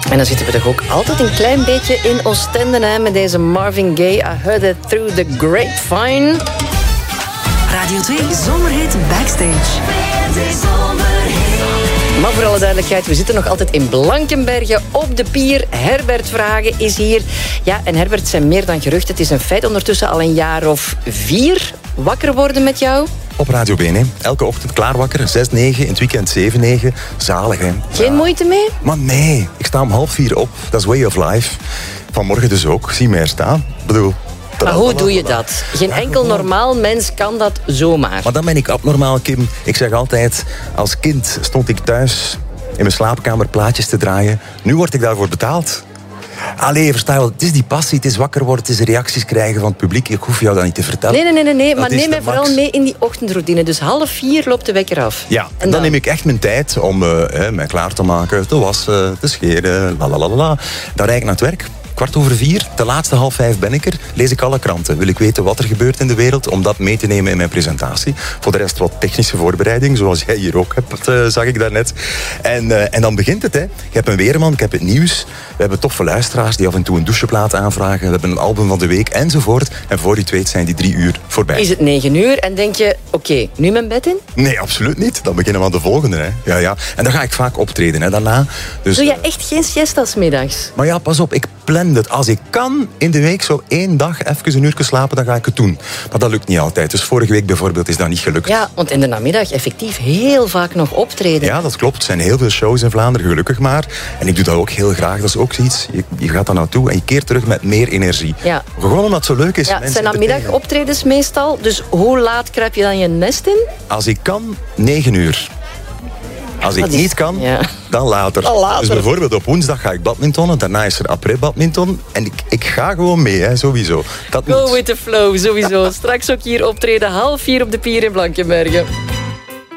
En dan zitten we toch ook altijd een klein beetje in Oostende, hè, met deze Marvin Gaye. I heard it through the grapevine. Radio 2 Zomerhit Backstage. Maar voor alle duidelijkheid, we zitten nog altijd in Blankenberge op de pier. Herbert Verhagen is hier. Ja, en Herbert, zijn meer dan geruchten. Het is een feit ondertussen al een jaar of 4 wakker worden met jou. Op Radio BN, hè. Elke ochtend klaar wakker. 6, 9, in het weekend 7, 9. Zalig, hè. Geen moeite mee? Maar nee, ik sta om 3:30 op. Dat is way of life. Vanmorgen dus ook. Zie mij er staan. Ik bedoel... Maar hoe doe je dat? Geen enkel normaal mens kan dat zomaar. Maar dan ben ik abnormaal, Kim. Ik zeg altijd, als kind stond ik thuis in mijn slaapkamer plaatjes te draaien. Nu word ik daarvoor betaald. Allee, versta je wel, het is die passie, het is wakker worden, het is reacties krijgen van het publiek. Ik hoef jou dat niet te vertellen. Nee, maar neem mij vooral mee in die ochtendroutine. Dus 3:30 loopt de wekker af. Ja, en dan neem ik echt mijn tijd om mij klaar te maken, te wassen, te scheren, lalalala. Dan rijd ik naar het werk. 4:15, de laatste 4:30 ben ik er, lees ik alle kranten. Wil ik weten wat er gebeurt in de wereld, om dat mee te nemen in mijn presentatie. Voor de rest wat technische voorbereiding, zoals jij hier ook hebt, zag ik daarnet. En dan begint het, hè. Je hebt een weerman, ik heb het nieuws. We hebben toffe luisteraars die af en toe een doucheplaat aanvragen. We hebben een album van de week, enzovoort. En voor je het weet zijn die 3 uur voorbij. Is het 9 uur en denk je, oké, nu mijn bed in? Nee, absoluut niet. Dan beginnen we aan de volgende, hè. Ja. En dan ga ik vaak optreden, hè, daarna. Dus, doe je echt geen siestas middags? Maar ja, pas op, ik plan het. Als ik kan in de week zo 1 dag even een uurtje slapen, dan ga ik het doen. Maar dat lukt niet altijd. Dus vorige week bijvoorbeeld is dat niet gelukt. Ja, want in de namiddag effectief heel vaak nog optreden. Ja, dat klopt. Er zijn heel veel shows in Vlaanderen, gelukkig maar. En ik doe dat ook heel graag. Dat is ook zoiets. Je gaat daar naartoe en je keert terug met meer energie. Ja. Gewoon omdat het zo leuk is. Ja, het zijn namiddag optredens meestal. Dus hoe laat kruip je dan je nest in? Als ik kan, 9 uur. Als ik niet kan, dan later. Dus bijvoorbeeld op woensdag ga ik badmintonnen. Daarna is er après-badminton. En ik ga gewoon mee, hè, sowieso. Go with the flow, sowieso. Straks ook hier optreden 3:30 op de pier in Blankenberge.